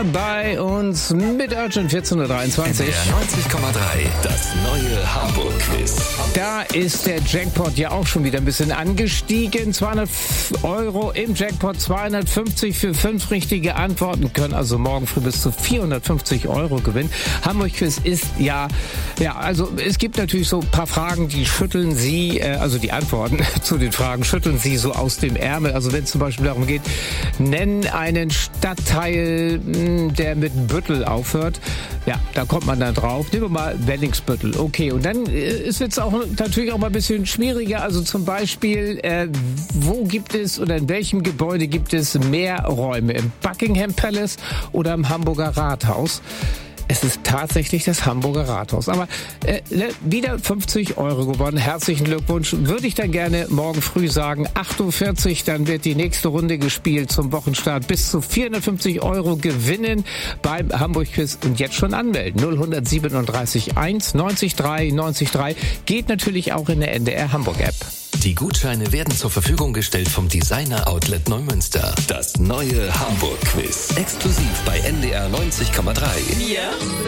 bei uns mit Urgent 14.23 Uhr. 90,3, das neue Hamburg-Quiz. Da ist der Jackpot ja auch schon wieder ein bisschen angestiegen. 200 Euro im Jackpot, 250 für 5 richtige Antworten, können also morgen früh bis zu 450 Euro gewinnen. Hamburg-Quiz ist also es gibt natürlich so ein paar Fragen, die schütteln Sie, also die Antworten zu den Fragen schütteln Sie so aus dem Ärmel. Also wenn es zum Beispiel darum geht, nennen einen Stadtteil, der mit Büttel aufhört. Ja, da kommt man dann drauf. Nehmen wir mal Wellingsbüttel. Okay, und dann ist es auch natürlich auch mal ein bisschen schwieriger. Also zum Beispiel, wo gibt es oder in welchem Gebäude gibt es mehr Räume? Im Buckingham Palace oder im Hamburger Rathaus? Es ist tatsächlich das Hamburger Rathaus. Aber wieder 50 Euro gewonnen. Herzlichen Glückwunsch. Würde ich dann gerne morgen früh sagen. 8.40 Uhr, dann wird die nächste Runde gespielt zum Wochenstart. Bis zu 450 Euro gewinnen beim Hamburg-Quiz. Und jetzt schon anmelden. 0137 1 90 3 90 3. Geht natürlich auch in der NDR Hamburg-App. Die Gutscheine werden zur Verfügung gestellt vom Designer Outlet Neumünster. Das neue Hamburg-Quiz. Exklusiv bei NDR 90,3. Ja.